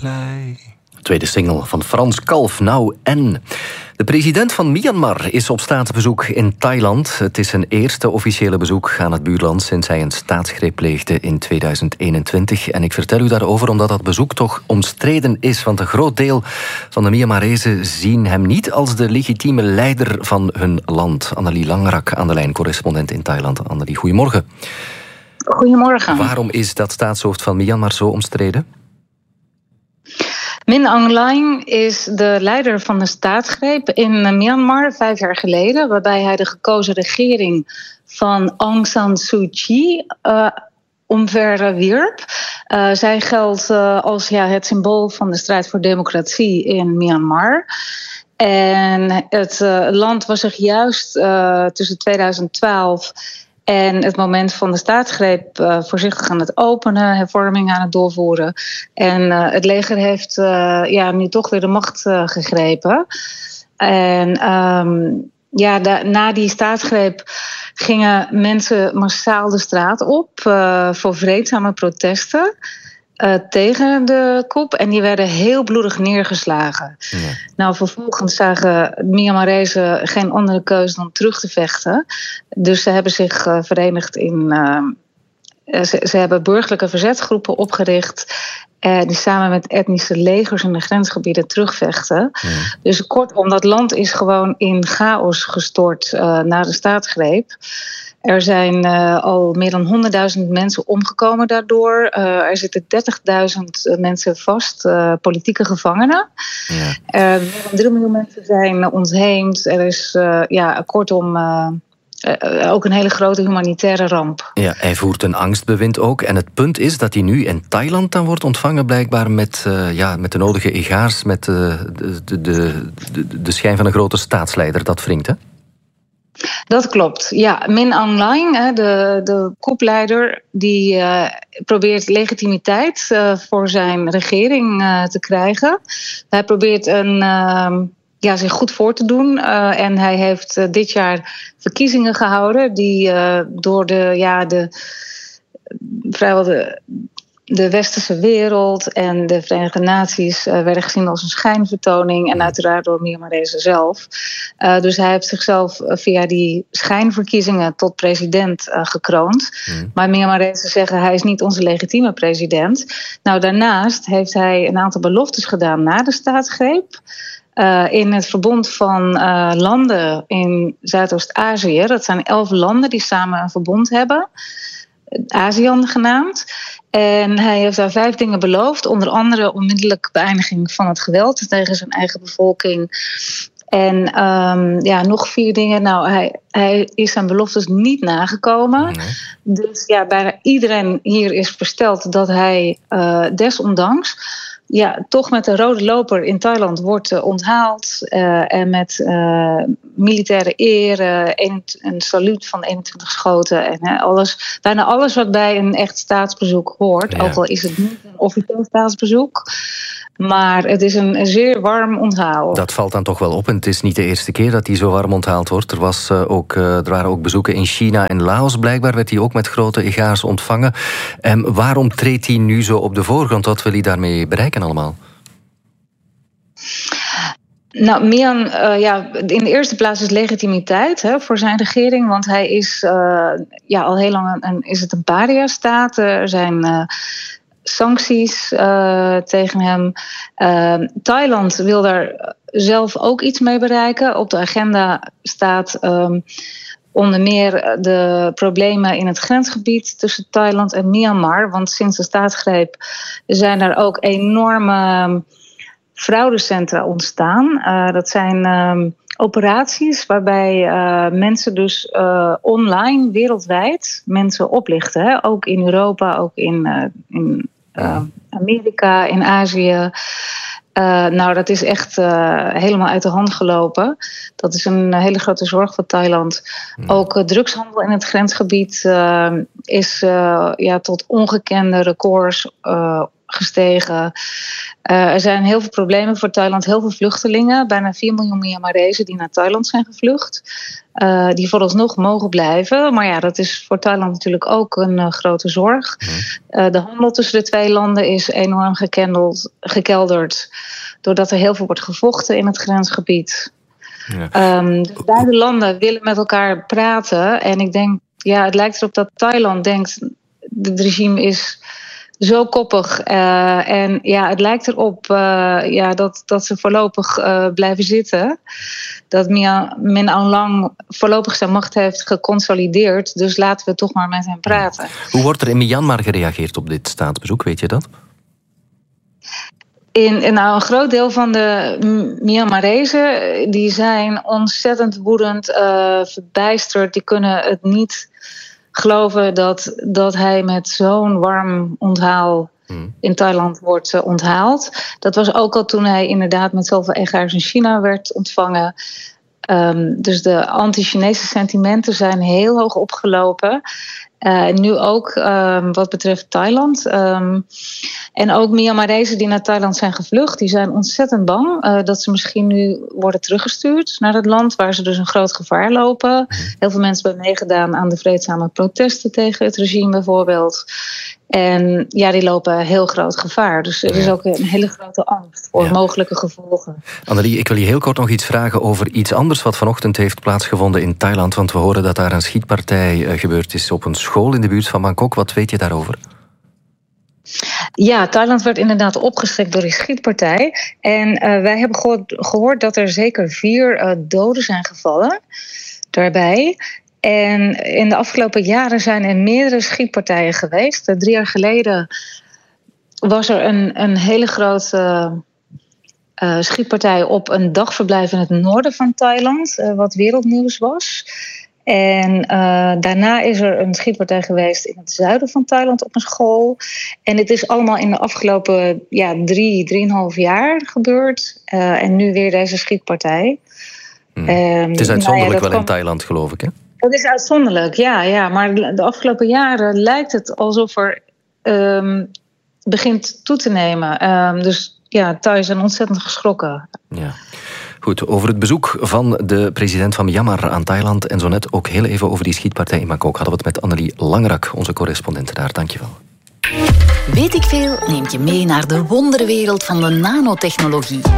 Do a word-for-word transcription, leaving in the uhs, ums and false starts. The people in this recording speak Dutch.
klei. Tweede single van Frans Kalf, Nou en. De president van Myanmar is op staatsbezoek in Thailand. Het is zijn eerste officiële bezoek aan het buurland sinds hij een staatsgreep pleegde in tweeduizend eenentwintig. En ik vertel u daarover omdat dat bezoek toch omstreden is. Want een groot deel van de Myanmarezen zien hem niet als de legitieme leider van hun land. Annelie Langrak aan de lijn, correspondent in Thailand. Annelie, goedemorgen. Goedemorgen. Waarom is dat staatshoofd van Myanmar zo omstreden? Min Aung Hlaing is de leider van de staatsgreep in Myanmar vijf jaar geleden, waarbij hij de gekozen regering van Aung San Suu Kyi uh, omverwierp. Uh, zij geldt uh, als ja, het symbool van de strijd voor democratie in Myanmar. En het uh, land was zich juist uh, tussen tweeduizend twaalf en het moment van de staatsgreep uh, voorzichtig aan het openen, hervormingen aan het doorvoeren. En uh, het leger heeft uh, ja, nu toch weer de macht uh, gegrepen. En um, ja, de, na die staatsgreep gingen mensen massaal de straat op uh, voor vreedzame protesten. Uh, tegen de coup en die werden heel bloedig neergeslagen. Ja. Nou, vervolgens zagen Myanmarezen geen andere keuze dan terug te vechten. Dus ze hebben zich uh, verenigd in... Uh, ze, ze hebben burgerlijke verzetsgroepen opgericht uh, die samen met etnische legers in de grensgebieden terugvechten. Ja. Dus kortom, dat land is gewoon in chaos gestort uh, na de staatsgreep. Er zijn uh, al meer dan honderdduizend mensen omgekomen daardoor. Uh, er zitten dertigduizend mensen vast, uh, politieke gevangenen. Ja. Uh, meer dan drie miljoen mensen zijn ontheemd. Er is uh, ja, kortom uh, uh, ook een hele grote humanitaire ramp. Ja, hij voert een angstbewind ook. En het punt is dat hij nu in Thailand dan wordt ontvangen blijkbaar met, uh, ja, met de nodige egaars, met uh, de, de, de, de, de schijn van een grote staatsleider. Dat wringt, hè? Dat klopt, ja. Min Aung Hlaing, de, de coup-leider, die uh, probeert legitimiteit uh, voor zijn regering uh, te krijgen. Hij probeert een, uh, ja, zich goed voor te doen. Uh, en hij heeft uh, dit jaar verkiezingen gehouden die uh, door de, ja, de, vrijwel de... de westerse wereld en de Verenigde Naties uh, werden gezien als een schijnvertoning en uiteraard door Myanmarezen zelf. Uh, dus hij heeft zichzelf uh, via die schijnverkiezingen tot president uh, gekroond. Mm. Maar Myanmarezen zeggen hij is niet onze legitieme president. Nou, daarnaast heeft hij een aantal beloftes gedaan na de staatsgreep. Uh, in het verbond van uh, landen in Zuidoost-Azië. Dat zijn elf landen die samen een verbond hebben. ASEAN genaamd. En hij heeft daar vijf dingen beloofd. Onder andere onmiddellijke beëindiging van het geweld tegen zijn eigen bevolking. En um, ja, nog vier dingen. Nou, hij, hij is zijn beloftes niet nagekomen. Nee. Dus ja, bijna iedereen hier is versteld dat hij uh, desondanks ja, toch met de rode loper in Thailand wordt uh, onthaald. Uh, en met uh, militaire eer, uh, een, een saluut van eenentwintig schoten. En uh, alles, bijna alles wat bij een echt staatsbezoek hoort. Ja. Ook al is het niet een officieel staatsbezoek. Maar het is een zeer warm onthaal. Dat valt dan toch wel op. En het is niet de eerste keer dat hij zo warm onthaald wordt. Er, was, uh, ook, uh, er waren ook bezoeken in China en Laos. Blijkbaar werd hij ook met grote egaars ontvangen. Um, waarom treedt hij nu zo op de voorgrond? Wat wil hij daarmee bereiken allemaal? Nou, Mian, uh, ja, in de eerste plaats is legitimiteit hè, voor zijn regering. Want hij is uh, ja, al heel lang een, is het een paria-staat. Er zijn Uh, sancties uh, tegen hem. Uh, Thailand wil daar zelf ook iets mee bereiken. Op de agenda staat um, onder meer de problemen in het grensgebied tussen Thailand en Myanmar. Want sinds de staatsgreep zijn er ook enorme fraudecentra ontstaan. Uh, dat zijn um, operaties waarbij uh, mensen dus uh, online wereldwijd mensen oplichten. Hè? Ook in Europa, ook in, uh, in uh, Amerika, in Azië. Uh, nou, dat is echt uh, helemaal uit de hand gelopen. Dat is een hele grote zorg voor Thailand. Mm. Ook uh, drugshandel in het grensgebied uh, is uh, ja, tot ongekende records uh, gestegen. Uh, er zijn heel veel problemen voor Thailand, heel veel vluchtelingen. Bijna vier miljoen Myanmarezen die naar Thailand zijn gevlucht. Uh, die vooralsnog mogen blijven. Maar ja, dat is voor Thailand natuurlijk ook een uh, grote zorg. Uh, de handel tussen de twee landen is enorm gekendeld, gekelderd. Doordat er heel veel wordt gevochten in het grensgebied. Ja. Um, dus beide landen willen met elkaar praten. En ik denk, ja, het lijkt erop dat Thailand denkt, het regime is zo koppig. Uh, en ja, het lijkt erop uh, ja, dat, dat ze voorlopig uh, blijven zitten. Dat Min Aung Hlaing voorlopig zijn macht heeft geconsolideerd. Dus laten we toch maar met hem praten. Hoe wordt er in Myanmar gereageerd op dit staatsbezoek? Weet je dat? In, in nou, een groot deel van de Myanmarezen die zijn ontzettend woedend, uh, verbijsterd. Die kunnen het niet geloven dat, dat hij met zo'n warm onthaal in Thailand wordt uh, onthaald. Dat was ook al toen hij inderdaad met zoveel egaars in China werd ontvangen. Um, dus de anti-Chinese sentimenten zijn heel hoog opgelopen. Uh, nu ook um, wat betreft Thailand. Um, en ook Myanmarezen die naar Thailand zijn gevlucht, die zijn ontzettend bang uh, dat ze misschien nu worden teruggestuurd naar het land waar ze dus een groot gevaar lopen. Heel veel mensen hebben meegedaan aan de vreedzame protesten tegen het regime bijvoorbeeld. En ja, die lopen heel groot gevaar. Dus er is ook een hele grote angst voor ja. mogelijke gevolgen. Annelie, ik wil je heel kort nog iets vragen over iets anders wat vanochtend heeft plaatsgevonden in Thailand. Want we horen dat daar een schietpartij gebeurd is op een school in de buurt van Bangkok. Wat weet je daarover? Ja, Thailand werd inderdaad opgeschrikt door die schietpartij. En uh, wij hebben gehoord, gehoord dat er zeker vier uh, doden zijn gevallen daarbij. En in de afgelopen jaren zijn er meerdere schietpartijen geweest. Drie jaar geleden was er een, een hele grote uh, schietpartij op een dagverblijf in het noorden van Thailand, uh, wat wereldnieuws was. En uh, daarna is er een schietpartij geweest in het zuiden van Thailand op een school. En dit is allemaal in de afgelopen ja, drie, drieënhalf jaar gebeurd. Uh, en nu weer deze schietpartij. Hmm. Um, het is uitzonderlijk nou ja, wel kwam... in Thailand, geloof ik, hè? Dat is uitzonderlijk, ja, ja. Maar de afgelopen jaren lijkt het alsof er um, begint toe te nemen. Um, dus ja, Thais zijn ontzettend geschrokken. Ja. Goed, over het bezoek van de president van Myanmar aan Thailand en zo net ook heel even over die schietpartij in Bangkok hadden we het met Annelie Langrak, onze correspondent daar. Dankjewel. Weet ik veel neemt je mee naar de wonderwereld van de nanotechnologie.